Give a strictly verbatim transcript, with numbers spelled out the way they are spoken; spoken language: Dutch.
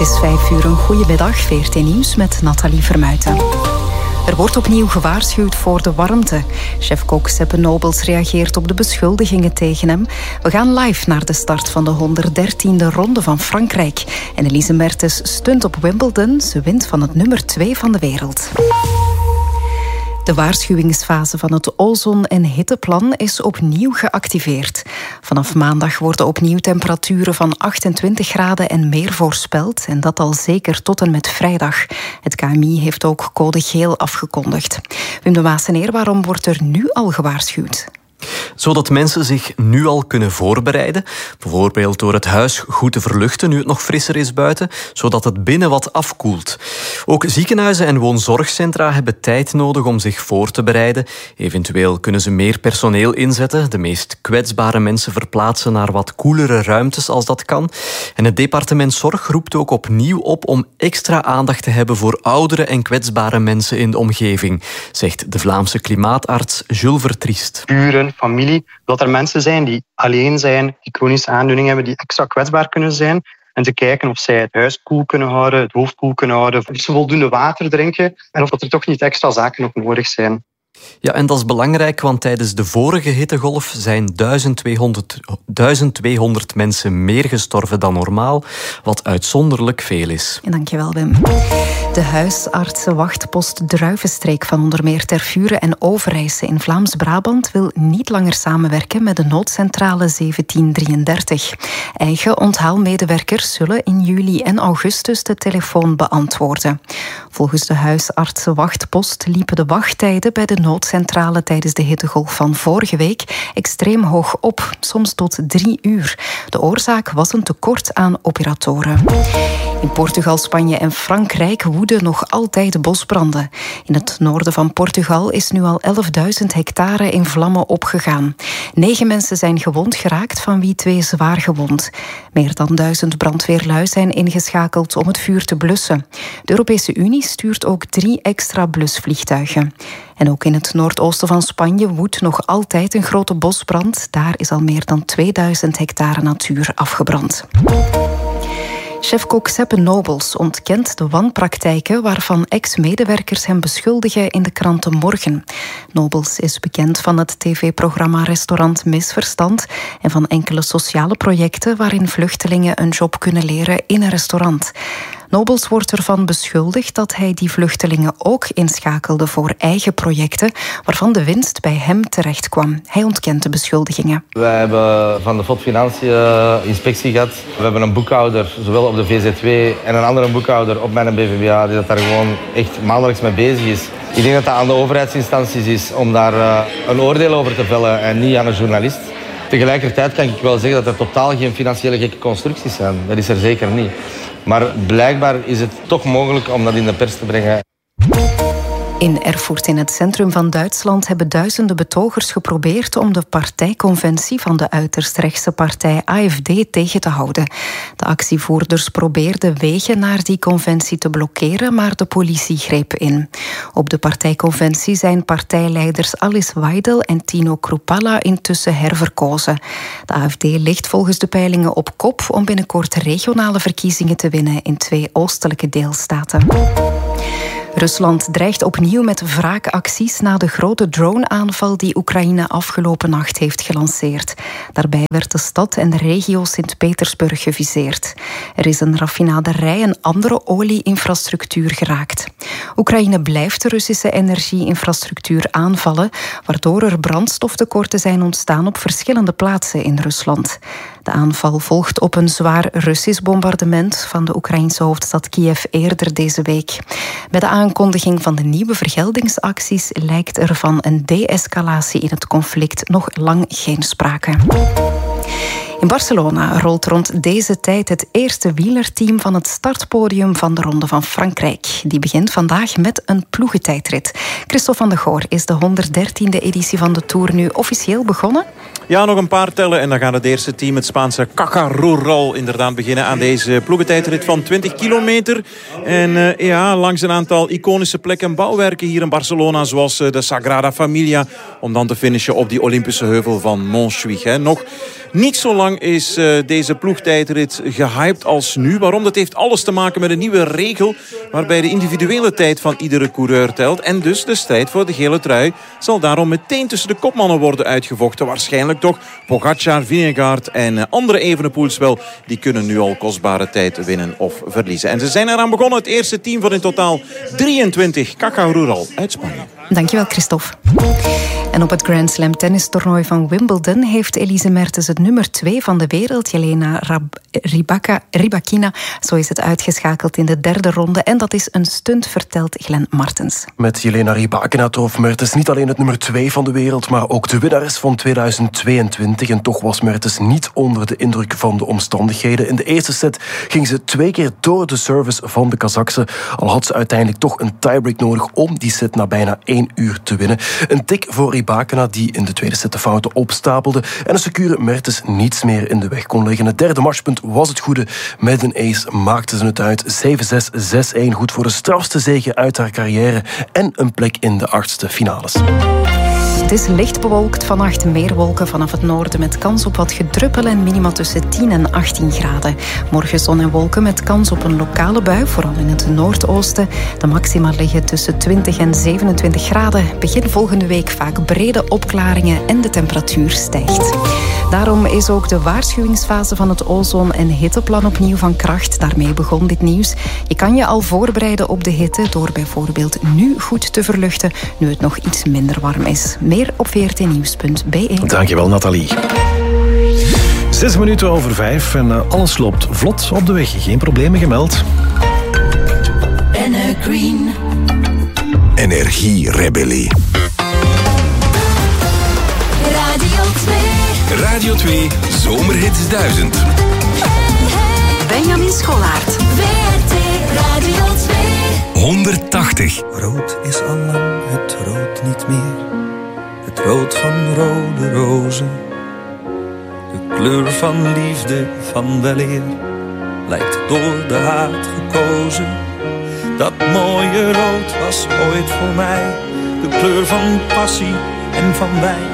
is vijf uur, een goede middag. V R T Nieuws met Nathalie Vermuijten. Er wordt opnieuw gewaarschuwd voor de warmte. Chefkok Seppe Nobles reageert op de beschuldigingen tegen hem. We gaan live naar de start van de honderddertiende ronde van Frankrijk. En Elise Mertens stunt op Wimbledon. Ze wint van het nummer twee van de wereld. De waarschuwingsfase van het ozon- en hitteplan is opnieuw geactiveerd. Vanaf maandag worden opnieuw temperaturen van achtentwintig graden en meer voorspeld. En dat al zeker tot en met vrijdag. Het K M I heeft ook code geel afgekondigd. Wim de Waaseneer, waarom wordt er nu al gewaarschuwd? Zodat mensen zich nu al kunnen voorbereiden. Bijvoorbeeld door het huis goed te verluchten nu het nog frisser is buiten, zodat het binnen wat afkoelt. Ook ziekenhuizen en woonzorgcentra hebben tijd nodig om zich voor te bereiden. Eventueel kunnen ze meer personeel inzetten, de meest kwetsbare mensen verplaatsen naar wat koelere ruimtes als dat kan. En het departement Zorg roept ook opnieuw op om extra aandacht te hebben voor oudere en kwetsbare mensen in de omgeving, zegt de Vlaamse klimaatarts Jules Vertriest. Buren, familie, dat er mensen zijn die alleen zijn, die chronische aandoeningen hebben, die extra kwetsbaar kunnen zijn. En te kijken of zij het huis koel kunnen houden, het hoofd koel kunnen houden, of ze voldoende water drinken en of er toch niet extra zaken nog nodig zijn. Ja, en dat is belangrijk, want tijdens de vorige hittegolf zijn duizend tweehonderd mensen meer gestorven dan normaal, wat uitzonderlijk veel is. Dankjewel, Wim. De huisartsenwachtpost Druivenstreek van onder meer Tervuren en Overijse in Vlaams-Brabant wil niet langer samenwerken met de noodcentrale zeventien drieëndertig. Eigen onthaalmedewerkers zullen in juli en augustus de telefoon beantwoorden. Volgens de huisartsenwachtpost liepen de wachttijden bij de noodcentrale tijdens de hittegolf van vorige week extreem hoog op, soms tot drie uur. De oorzaak was een tekort aan operatoren. In Portugal, Spanje en Frankrijk woeden nog altijd bosbranden. In het noorden van Portugal is nu al elfduizend hectare in vlammen opgegaan. Negen mensen zijn gewond geraakt, van wie twee zwaar gewond. Meer dan duizend brandweerlui zijn ingeschakeld om het vuur te blussen. De Europese Unie stuurt ook drie extra blusvliegtuigen. En ook in het noordoosten van Spanje woedt nog altijd een grote bosbrand. Daar is al meer dan tweeduizend hectare natuur afgebrand. Chefkok Seppe Nobles ontkent de wanpraktijken waarvan ex-medewerkers hem beschuldigen in de kranten Morgen. Nobles is bekend van het tv-programma Restaurant Misverstand en van enkele sociale projecten waarin vluchtelingen een job kunnen leren in een restaurant. Nobles wordt ervan beschuldigd dat hij die vluchtelingen ook inschakelde voor eigen projecten, waarvan de winst bij hem terecht kwam. Hij ontkent de beschuldigingen. Wij hebben van de V O T Financiën inspectie gehad. We hebben een boekhouder, zowel op de V Z W en een andere boekhouder op mijn B V B A, die dat daar gewoon echt maandelijks mee bezig is. Ik denk dat dat aan de overheidsinstanties is om daar een oordeel over te vellen en niet aan een journalist. Tegelijkertijd kan ik wel zeggen dat er totaal geen financiële gekke constructies zijn. Dat is er zeker niet. Maar blijkbaar is het toch mogelijk om dat in de pers te brengen. In Erfurt, in het centrum van Duitsland, hebben duizenden betogers geprobeerd om de partijconventie van de uiterst rechtse partij A F D tegen te houden. De actievoerders probeerden wegen naar die conventie te blokkeren, maar de politie greep in. Op de partijconventie zijn partijleiders Alice Weidel en Tino Kruppalla intussen herverkozen. De A F D ligt volgens de peilingen op kop om binnenkort regionale verkiezingen te winnen in twee oostelijke deelstaten. Rusland dreigt opnieuw met wraakacties na de grote drone-aanval die Oekraïne afgelopen nacht heeft gelanceerd. Daarbij werd de stad en de regio Sint-Petersburg geviseerd. Er is een raffinaderij en andere olie-infrastructuur geraakt. Oekraïne blijft de Russische energie-infrastructuur aanvallen, waardoor er brandstoftekorten zijn ontstaan op verschillende plaatsen in Rusland. De aanval volgt op een zwaar Russisch bombardement van de Oekraïnse hoofdstad Kiev eerder deze week. Met de aankondiging van de nieuwe vergeldingsacties lijkt er van een de-escalatie in het conflict nog lang geen sprake. In Barcelona rolt rond deze tijd het eerste wielerteam van het startpodium van de Ronde van Frankrijk. Die begint vandaag met een ploegentijdrit. Christophe van de Goor, is de honderddertiende editie van de Tour nu officieel begonnen? Ja, nog een paar tellen en dan gaat het eerste team, het Spaanse Caja Rural, inderdaad beginnen aan deze ploegentijdrit van twintig kilometer. En uh, ja, langs een aantal iconische plekken en bouwwerken hier in Barcelona, zoals uh, de Sagrada Familia, om dan te finishen op die Olympische heuvel van Montjuïc. Hè. Nog niet zo lang lang is uh, deze ploegtijdrit gehyped als nu. Waarom? Dat heeft alles te maken met een nieuwe regel waarbij de individuele tijd van iedere coureur telt. En dus de strijd voor de gele trui zal daarom meteen tussen de kopmannen worden uitgevochten. Waarschijnlijk toch Pogacar, Vingegaard en andere Evenepoels wel. Die kunnen nu al kostbare tijd winnen of verliezen. En ze zijn eraan begonnen. Het eerste team van in totaal drieëntwintig. Caca Rural uit Spanje. Dankjewel, Christophe. En op het Grand Slam tennistoernooi van Wimbledon heeft Elise Mertens het nummer twee van de wereld, Jelena Rab- Rybaka, Rybakina, zo is het uitgeschakeld in de derde ronde. En dat is een stunt, vertelt Glenn Martens. Met Jelena Rybakina trof Mertens niet alleen het nummer twee van de wereld, maar ook de winnares van tweeduizend tweeëntwintig. En toch was Mertens niet onder de indruk van de omstandigheden. In de eerste set ging ze twee keer door de service van de Kazachse, al had ze uiteindelijk toch een tiebreak nodig om die set na bijna één uur te winnen. Een tik voor Rybakina, die in de tweede set de fouten opstapelde en een secure Mertens niets meer in de weg kon leggen. Het derde matchpunt was het goede. Met een ace maakte ze het uit. zeven zes, zes-een. Goed voor de strafste zege uit haar carrière en een plek in de achtste finales. Het is licht bewolkt, vannacht meer wolken vanaf het noorden met kans op wat gedruppel en minima tussen tien en achttien graden. Morgen zon en wolken met kans op een lokale bui, vooral in het noordoosten. De maxima liggen tussen twintig en zevenentwintig graden. Begin volgende week vaak brede opklaringen en de temperatuur stijgt. Daarom is ook de waarschuwingsfase van het ozon- en hitteplan opnieuw van kracht. Daarmee begon dit nieuws. Je kan je al voorbereiden op de hitte door bijvoorbeeld nu goed te verluchten, nu het nog iets minder warm is. Meer op v r t nieuws punt b e. Dankjewel, Nathalie. Zes minuten over vijf en uh, alles loopt vlot op de weg. Geen problemen gemeld. Green. Energierebellie. Radio twee. Radio twee, Zomerhits duizend. Hey, hey. Benjamin Scholaert. V R T Radio twee. honderdtachtig. Rood is al lang het rood niet meer. Het rood van rode rozen. De kleur van liefde, van weleer, lijkt door de haat gekozen. Dat mooie rood was ooit voor mij de kleur van passie en van wijn.